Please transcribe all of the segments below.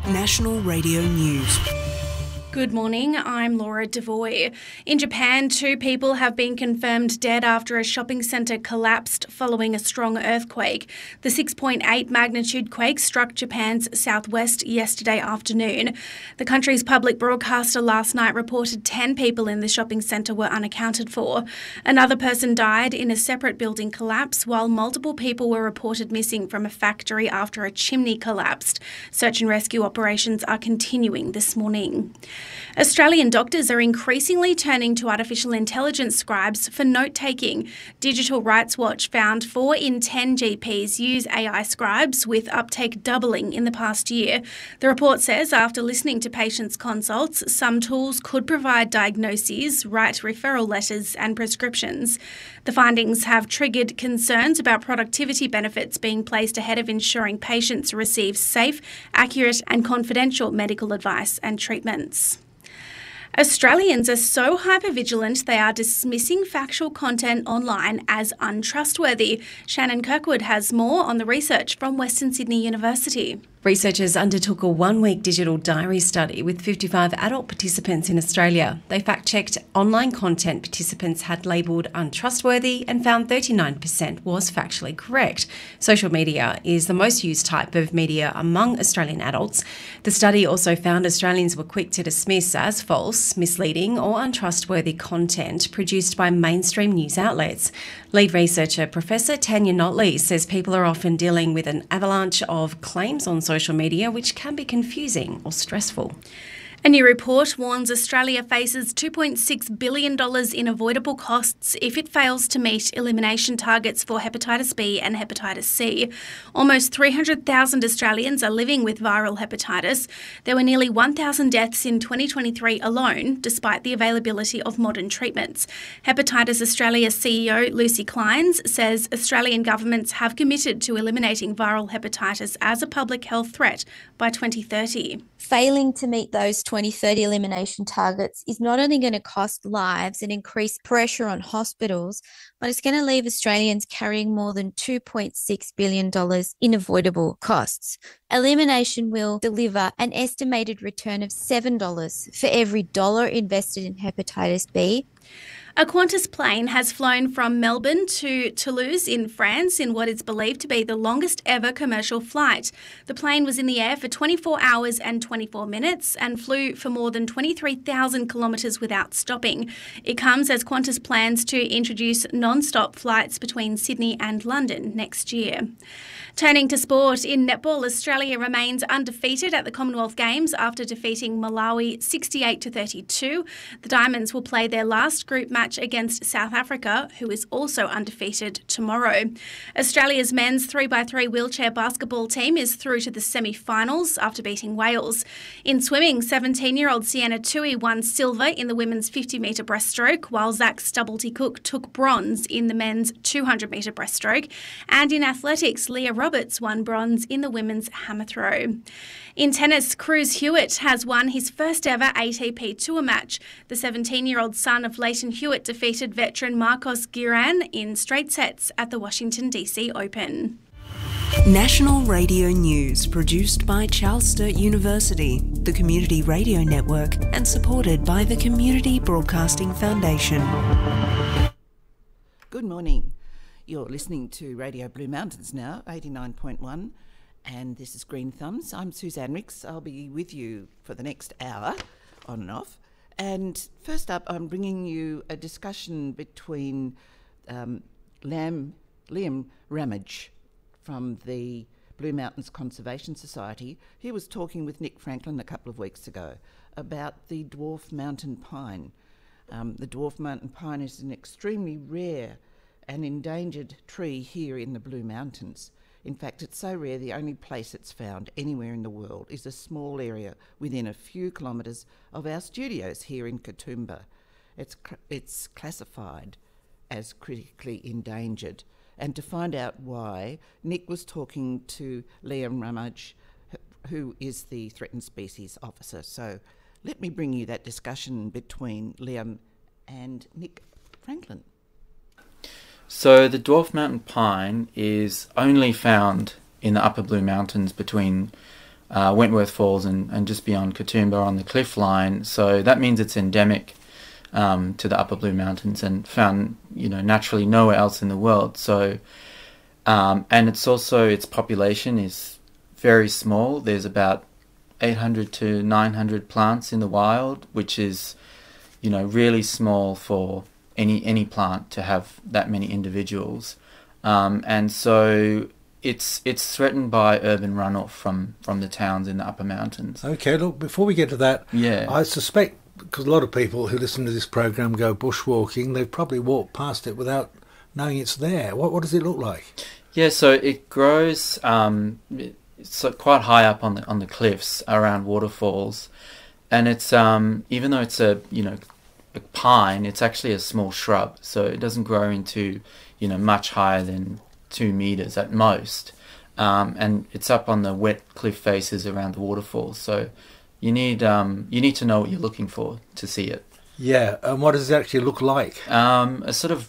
National Radio News. Good morning, I'm Laura Devoy. In Japan, 2 people have been confirmed dead after a shopping centre collapsed following a strong earthquake. The 6.8 magnitude quake struck Japan's southwest yesterday afternoon. The country's public broadcaster last night reported 10 people in the shopping centre were unaccounted for. Another person died in a separate building collapse, while multiple people were reported missing from a factory after a chimney collapsed. Search and rescue operations are continuing this morning. Australian doctors are increasingly turning to artificial intelligence scribes for note-taking. Digital Rights Watch found 4 in 10 GPs use AI scribes, with uptake doubling in the past year. The report says after listening to patients' consults, some tools could provide diagnoses, write referral letters and prescriptions. The findings have triggered concerns about productivity benefits being placed ahead of ensuring patients receive safe, accurate and confidential medical advice and treatments. Australians are so hypervigilant they are dismissing factual content online as untrustworthy. Shannon Kirkwood has more on the research from Western Sydney University. Researchers undertook a 1-week digital diary study with 55 adult participants in Australia. They fact-checked online content participants had labelled untrustworthy and found 39% was factually correct. Social media is the most used type of media among Australian adults. The study also found Australians were quick to dismiss as false, misleading or untrustworthy content produced by mainstream news outlets. Lead researcher Professor Tanya Notley says people are often dealing with an avalanche of claims on social media which can be confusing or stressful. A new report warns Australia faces $2.6 billion in avoidable costs if it fails to meet elimination targets for hepatitis B and hepatitis C. Almost 300,000 Australians are living with viral hepatitis. There were nearly 1,000 deaths in 2023 alone, despite the availability of modern treatments. Hepatitis Australia CEO Lucy Clines says Australian governments have committed to eliminating viral hepatitis as a public health threat by 2030. Failing to meet those 2030 elimination targets is not only going to cost lives and increase pressure on hospitals, but it's going to leave Australians carrying more than $2.6 billion in avoidable costs. Elimination will deliver an estimated return of $7 for every dollar invested in hepatitis B. A Qantas plane has flown from Melbourne to Toulouse in France in what is believed to be the longest ever commercial flight. The plane was in the air for 24 hours and 24 minutes and flew for more than 23,000 kilometres without stopping. It comes as Qantas plans to introduce non-stop flights between Sydney and London next year. Turning to sport, in netball, Australia remains undefeated at the Commonwealth Games after defeating Malawi 68-32. The Diamonds will play their last group match against South Africa, who is also undefeated, tomorrow. Australia's men's 3x3 wheelchair basketball team is through to the semi-finals after beating Wales. In swimming, 17-year-old Sienna Tui won silver in the women's 50-metre breaststroke, while Zach Stubblety-Cook took bronze in the men's 200-metre breaststroke. And in athletics, Leah Roberts won bronze in the women's hammer throw. In tennis, Cruz Hewitt has won his first ever ATP Tour match. The 17-year-old son of Leighton Hewitt defeated veteran Marcos Giron in straight sets at the Washington DC Open. National Radio News, produced by Charles Sturt University, the Community Radio Network, and supported by the Community Broadcasting Foundation. Good morning. You're listening to Radio Blue Mountains now, 89.1, and this is Green Thumbs. I'm Suzanne Ricks. I'll be with you for the next hour, on and off. And first up, I'm bringing you a discussion between Liam Ramage from the Blue Mountains Conservation Society. He was talking with Nick Franklin a couple of weeks ago about the dwarf mountain pine. The dwarf mountain pine is an extremely rare an endangered tree here in the Blue Mountains. In fact, it's so rare the only place it's found anywhere in the world is a small area within a few kilometres of our studios here in Katoomba. It's classified as critically endangered. And to find out why, Nick was talking to Liam Ramage, who is the Threatened Species Officer. So let me bring you that discussion between Liam and Nick Franklin. So the dwarf mountain pine is only found in the upper Blue Mountains between Wentworth Falls and just beyond Katoomba on the cliff line. So that means it's endemic to the Upper Blue Mountains and found, naturally nowhere else in the world. So, and it's also, its population is very small. There's about 800 to 900 plants in the wild, which is, really small for any plant to have that many individuals. And so it's threatened by urban runoff from the towns in the upper mountains. Okay, look, before we get to that, Yeah. I suspect, because a lot of people who listen to this program go bushwalking, they've probably walked past it without knowing it's there. What does it look like? Yeah, so it grows it's quite high up on the cliffs around waterfalls, and it's even though it's a pine, it's actually a small shrub, so it doesn't grow into much higher than 2 meters at most, and it's up on the wet cliff faces around the waterfalls. So you need to know what you're looking for to see it. Yeah, and what does it actually look like? A sort of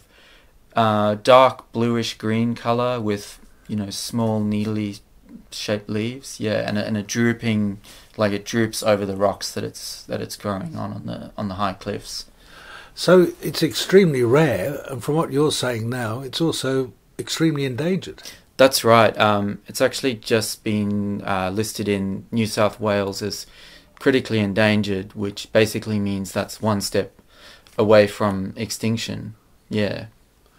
dark bluish green color with small needly shaped leaves. Yeah, and a drooping, like it droops over the rocks that it's growing on the high cliffs. So it's extremely rare, and from what you're saying now, it's also extremely endangered. That's right. It's actually just been listed in New South Wales as critically endangered, which basically means that's one step away from extinction. Yeah.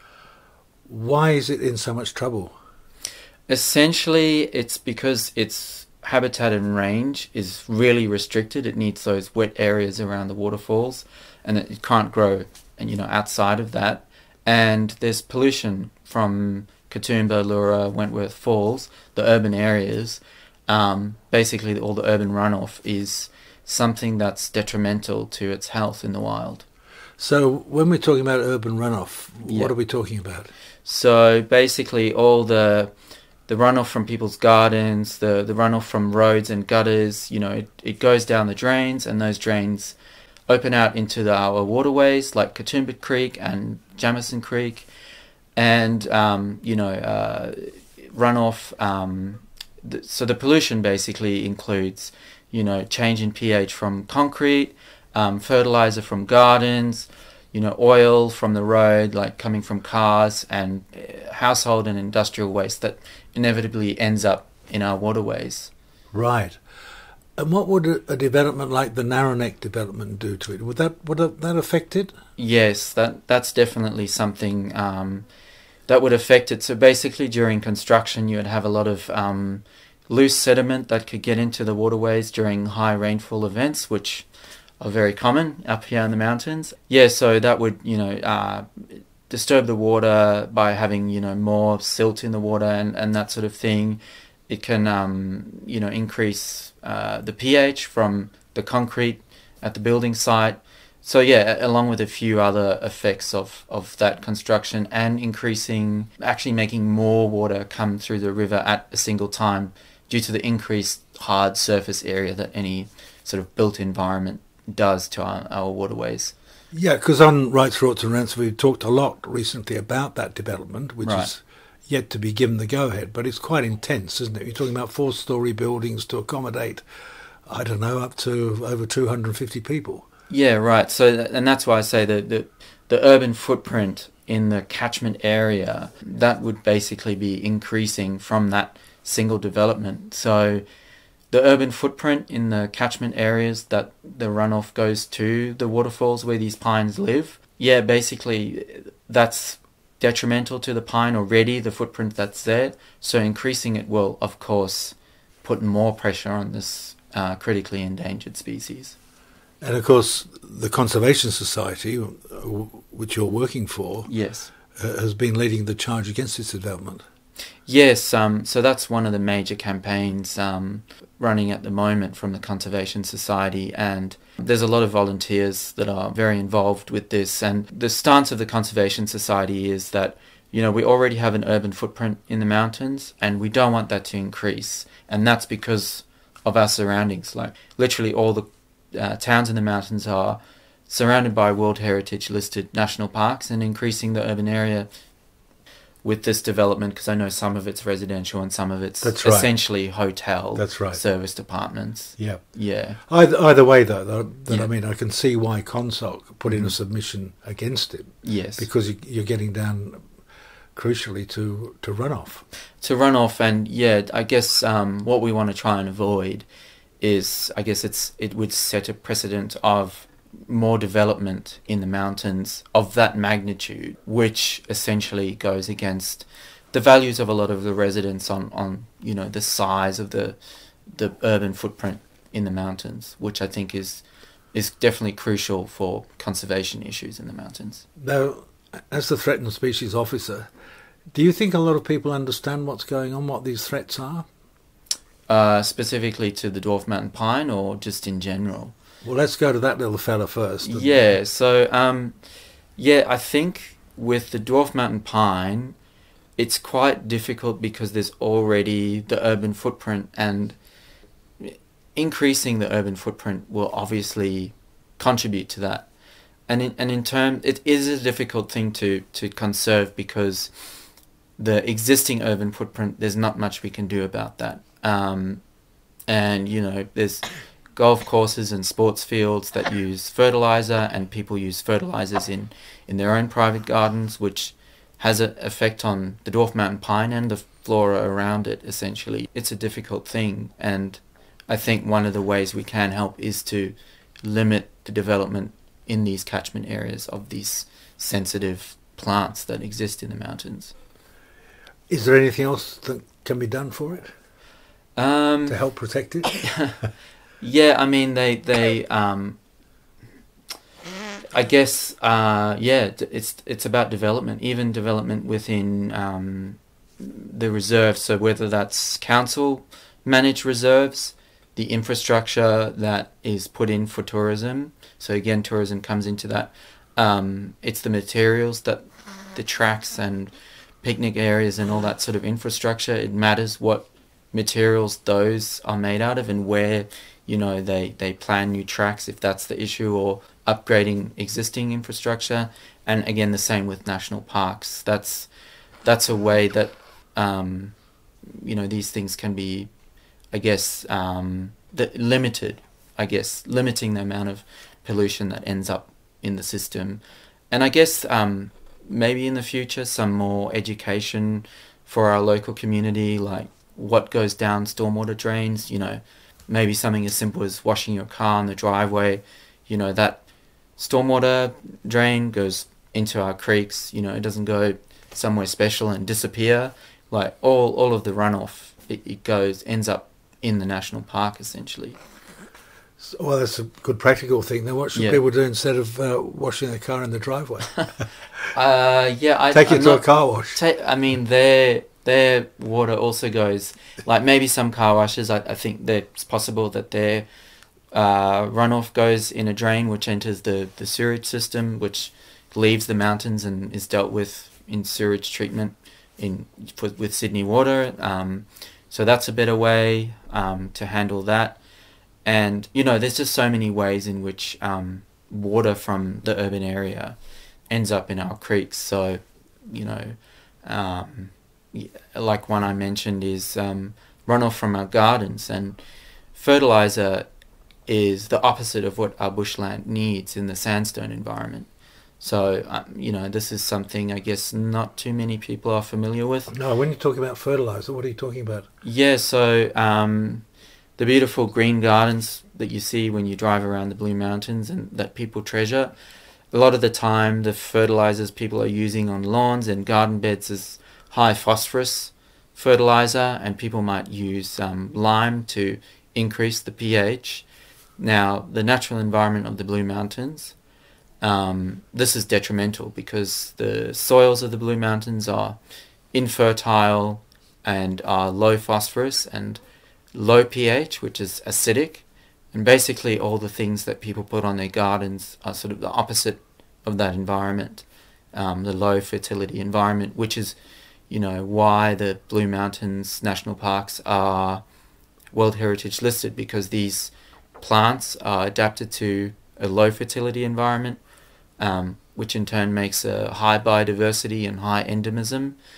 Why is it in so much trouble? Essentially, it's because its habitat and range is really restricted. It needs those wet areas around the waterfalls, and it can't grow, outside of that. And there's pollution from Katoomba, Leura, Wentworth Falls, the urban areas. Basically, all the urban runoff is something that's detrimental to its health in the wild. So when we're talking about urban runoff, Yeah. what are we talking about? So basically, all the runoff from people's gardens, the runoff from roads and gutters, it goes down the drains, and those drains open out into our waterways like Katoomba Creek and Jamison Creek, and runoff. So the pollution basically includes, change in pH from concrete, fertilizer from gardens, oil from the road, like coming from cars, and household and industrial waste that inevitably ends up in our waterways. Right. And what would a development like the Narrowneck development do to it? Would that affect it? Yes, that's definitely something that would affect it. So basically, during construction, you would have a lot of loose sediment that could get into the waterways during high rainfall events, which are very common up here in the mountains. Yeah, so that would disturb the water by having more silt in the water and that sort of thing. It can increase the pH from the concrete at the building site. So yeah, along with a few other effects of that construction, and actually making more water come through the river at a single time due to the increased hard surface area that any sort of built environment does to our waterways. Yeah, because on Rights, Thoughts and Rants, we've talked a lot recently about that development, which Right. is yet to be given the go-ahead, but it's quite intense, isn't it? You're talking about 4-storey buildings to accommodate, I don't know, up to over 250 people. Yeah, right. So, and that's why I say that the urban footprint in the catchment area, that would basically be increasing from that single development. So the urban footprint in the catchment areas that the runoff goes to the waterfalls where these pines live, yeah, basically that's detrimental to the pine already, the footprint that's there. So increasing it will, of course, put more pressure on this critically endangered species. And of course, the Conservation Society, which you're working for, Yes. has been leading the charge against this development. Yes, so that's one of the major campaigns running at the moment from the Conservation Society, and there's a lot of volunteers that are very involved with this. And the stance of the Conservation Society is that, we already have an urban footprint in the mountains, and we don't want that to increase. And that's because of our surroundings. Like, literally all the towns in the mountains are surrounded by World Heritage listed national parks, and increasing the urban area with this development, because I know some of it's residential and some of it's That's right. essentially hotel That's right. service departments. Yeah. Yeah. Either way, though, Yeah. I mean, I can see why Consoc put in a submission against it, Yes. because you're getting down, crucially, to runoff. To run off, and yeah, I guess what we want to try and avoid is, I guess it would set a precedent of more development in the mountains of that magnitude, which essentially goes against the values of a lot of the residents on you know, the size of the urban footprint in the mountains, which I think is definitely crucial for conservation issues in the mountains. Now, as the threatened species officer, do you think a lot of people understand what's going on, what these threats are? Specifically to the dwarf mountain pine, or just in general? Well, let's go to that little fella first. Yeah, so I think with the dwarf mountain pine, it's quite difficult because there's already the urban footprint, and increasing the urban footprint will obviously contribute to that. And in turn, it is a difficult thing to conserve, because the existing urban footprint, there's not much we can do about that. And, you know, there's golf courses and sports fields that use fertilizer, and people use fertilizers in their own private gardens, which has an effect on the dwarf mountain pine and the flora around it, essentially. It's a difficult thing, and I think one of the ways we can help is to limit the development in these catchment areas of these sensitive plants that exist in the mountains. Is there anything else that can be done for it to help protect it? Yeah, I mean, they I guess, it's about development, even development within the reserves. So whether that's council managed reserves, the infrastructure that is put in for tourism. So again, tourism comes into that. It's the materials, that the tracks and picnic areas and all that sort of infrastructure. It matters what materials those are made out of, and where, you know, they plan new tracks if that's the issue, or upgrading existing infrastructure. And again, the same with national parks. That's a way that you know, these things can be, I guess, limited. I guess limiting the amount of pollution that ends up in the system. And I guess maybe in the future some more education for our local community, like what goes down stormwater drains. You know, maybe something as simple as washing your car in the driveway. You know, that stormwater drain goes into our creeks. You know, it doesn't go somewhere special and disappear. Like all of the runoff, it ends up in the national park, essentially. Well, that's a good practical thing. Then what should people do instead of washing their car in the driveway? Take it to a car wash. I mean, their water also goes, like maybe some car washes, I think that it's possible that their runoff goes in a drain which enters the sewage system, which leaves the mountains and is dealt with in sewage treatment with Sydney Water. So that's a better way to handle that. And, you know, there's just so many ways in which water from the urban area ends up in our creeks. So, you know, like one I mentioned is runoff from our gardens. And fertilizer is the opposite of what our bushland needs in the sandstone environment. So, you know, this is something I guess not too many people are familiar with. No, when you talk about fertilizer, what are you talking about? Yeah, so the beautiful green gardens that you see when you drive around the Blue Mountains and that people treasure, a lot of the time the fertilizers people are using on lawns and garden beds is high phosphorus fertilizer, and people might use lime to increase the pH. Now, the natural environment of the Blue Mountains, this is detrimental because the soils of the Blue Mountains are infertile and are low phosphorus and low pH, which is acidic, and basically all the things that people put on their gardens are sort of the opposite of that environment, the low fertility environment, which is, you know, why the Blue Mountains National Parks are World Heritage listed, because these plants are adapted to a low fertility environment, which in turn makes a high biodiversity and high endemism,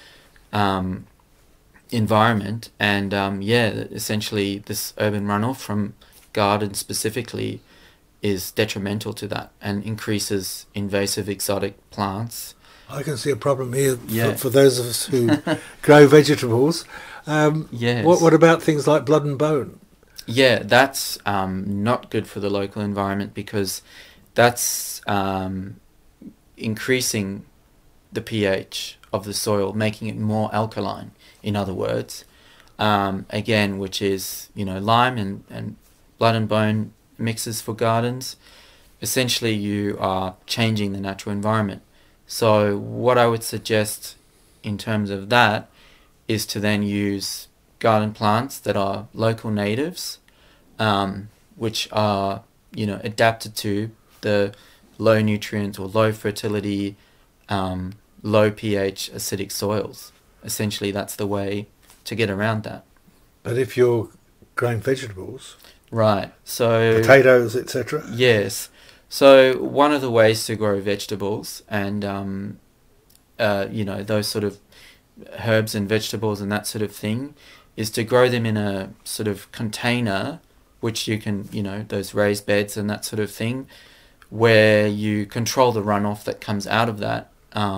environment, and essentially this urban runoff from gardens specifically is detrimental to that and increases invasive exotic plants. I can see a problem here Yeah. for those of us who grow vegetables. Yes. What about things like blood and bone? Yeah, that's not good for the local environment, because that's increasing the pH of the soil, making it more alkaline, in other words. Again, which is, lime and blood and bone mixes for gardens. Essentially, you are changing the natural environment. So what I would suggest in terms of that is to then use garden plants that are local natives, which are, adapted to the low nutrient or low fertility, low pH acidic soils. Essentially, that's the way to get around that. But if you're growing vegetables, Right. So potatoes, etc. yes. So one of the ways to grow vegetables and those sort of herbs and vegetables and that sort of thing is to grow them in a sort of container, which you can, those raised beds and that sort of thing, where you control the runoff that comes out of that.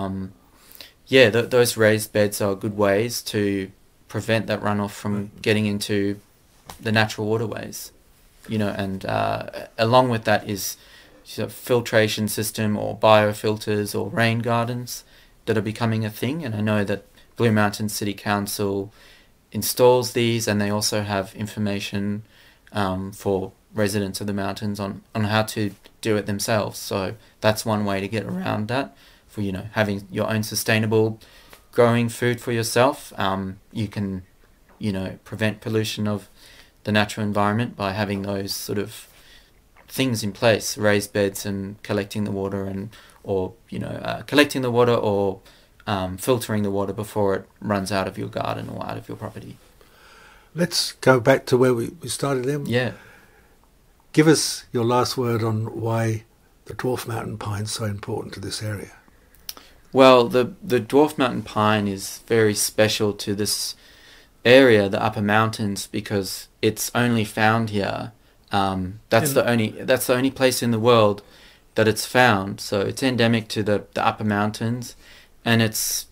Those raised beds are good ways to prevent that runoff from getting into the natural waterways, and along with that is a filtration system or biofilters or rain gardens that are becoming a thing. And I know that Blue Mountain City Council installs these, and they also have information for residents of the mountains on how to do it themselves. So that's one way to get around that, for having your own sustainable growing food for yourself. You can prevent pollution of the natural environment by having those sort of things in place, raised beds and collecting the water, collecting the water or filtering the water before it runs out of your garden or out of your property. Let's go back to where we started, Em. Yeah. Give us your last word on why the dwarf mountain pine is so important to this area. Well, the dwarf mountain pine is very special to this area, the upper mountains, because it's only found here. That's the only place in the world that it's found. So it's endemic to the upper mountains, and it's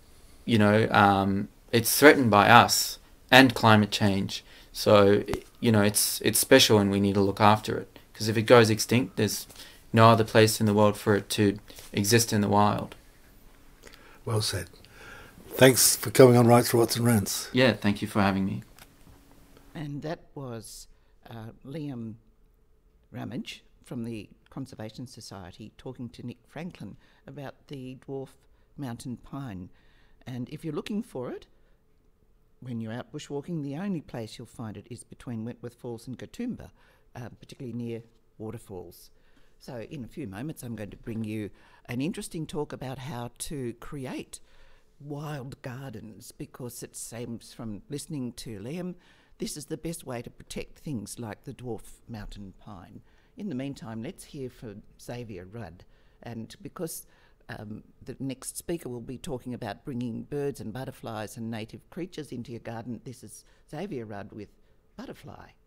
it's threatened by us and climate change. So it's special, and we need to look after it, because if it goes extinct, there's no other place in the world for it to exist in the wild. Well said. Thanks for coming on Writes, Rorts and Rants. Yeah, thank you for having me. And that was Liam Ramage from the Conservation Society talking to Nick Franklin about the dwarf mountain pine. And if you're looking for it, when you're out bushwalking, the only place you'll find it is between Wentworth Falls and Katoomba, particularly near waterfalls. So in a few moments I'm going to bring you an interesting talk about how to create wild gardens, because it seems from listening to Liam, this is the best way to protect things like the dwarf mountain pine. In the meantime, let's hear from Xavier Rudd, and because the next speaker will be talking about bringing birds and butterflies and native creatures into your garden, this is Xavier Rudd with Butterfly.